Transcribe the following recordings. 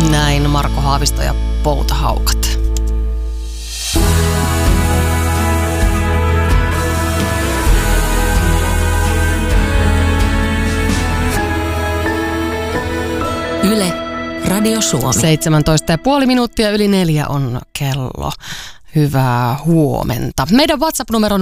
Näin Marko Haavisto ja Poutahaukat. Yle, Radio Suomi. 17,5 minuuttia yli 4 on kello. Hyvää huomenta. Meidän WhatsApp-numero 0401455666.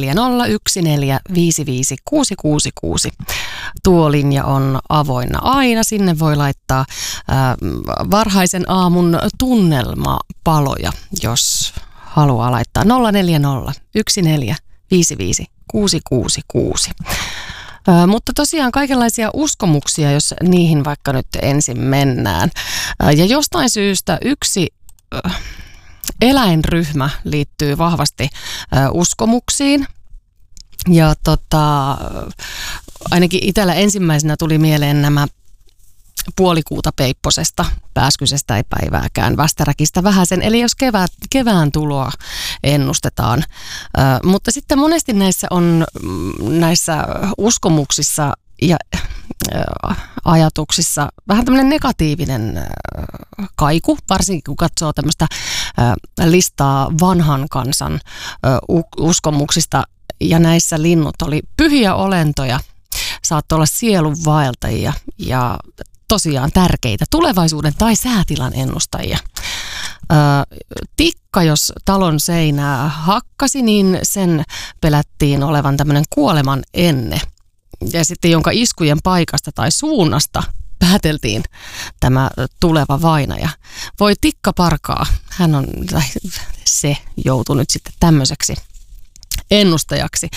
Tuo linja on avoinna aina. Sinne voi laittaa varhaisen aamun tunnelmapaloja, jos haluaa laittaa 0401455666. Mutta tosiaan kaikenlaisia uskomuksia, jos niihin vaikka nyt ensin mennään. Ja jostain syystä yksi eläinryhmä liittyy vahvasti uskomuksiin. Ja ainakin itsellä ensimmäisenä tuli mieleen nämä puolikuuta Peipposesta, Pääskysestä ei päivääkään, Västäräkistä vähäsen. Eli jos kevään tuloa ennustetaan. Mutta sitten monesti näissä uskomuksissa ja ajatuksissa vähän tämmöinen negatiivinen kaiku, varsinkin kun katsoo tämmöistä listaa vanhan kansan uskomuksista. Ja näissä linnut oli pyhiä olentoja, saattoi olla sielunvaeltajia ja tosiaan tärkeitä tulevaisuuden tai säätilan ennustajia. Tikka, jos talon seinää hakkasi, niin sen pelättiin olevan tämmöinen kuoleman enne. Ja sitten jonka iskujen paikasta tai suunnasta pääteltiin tämä tuleva vainaja. Voi tikka parkaa, se joutui nyt sitten tämmöiseksi ennustajaksi.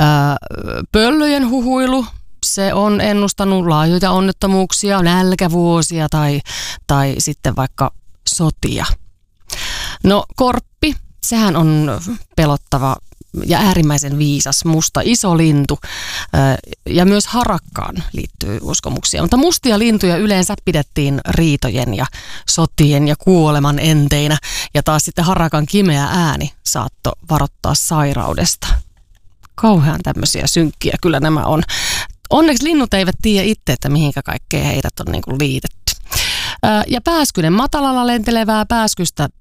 Pöllöjen huhuilu, se on ennustanut laajoja onnettomuuksia, nälkävuosia tai sitten vaikka sotia. No korppi, sehän on pelottava ja äärimmäisen viisas, musta iso lintu. Ja myös harakkaan liittyy uskomuksia. Mutta mustia lintuja yleensä pidettiin riitojen ja sotien ja kuoleman enteinä. Ja taas sitten harakan kimeä ääni saattoi varoittaa sairaudesta. Kauhean tämmöisiä synkkiä kyllä nämä on. Onneksi linnut eivät tiedä itse, että mihinkä kaikkea heidät on niin kuin liitetty. Ja pääskynen, matalalla lentelevää pääskystä,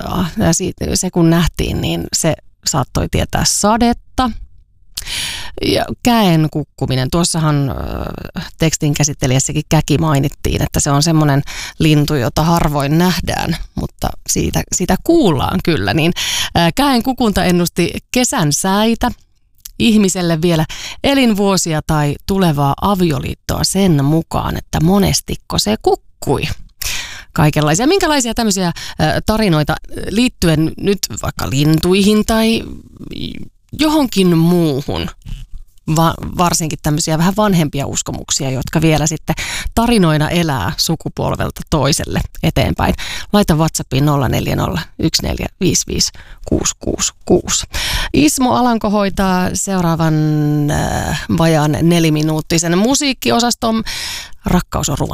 se kun nähtiin, niin se saattoi tietää sadetta. Ja käen kukkuminen. Tuossahan tekstin käsittelijässäkin käki mainittiin, että se on semmoinen lintu, jota harvoin nähdään, mutta siitä kuullaan kyllä. Niin käen kukunta ennusti kesän säitä, ihmiselle vielä elinvuosia tai tulevaa avioliittoa sen mukaan, että monestiko se kukkui. Kaikenlaisia. Minkälaisia tämmöisiä tarinoita liittyen nyt vaikka lintuihin tai johonkin muuhun, varsinkin tämmöisiä vähän vanhempia uskomuksia, jotka vielä sitten tarinoina elää sukupolvelta toiselle eteenpäin. Laita WhatsAppiin 0401455666. Ismo Alanko hoitaa seuraavan vajaan 4-minuuttisen musiikkiosaston. Rakkaus on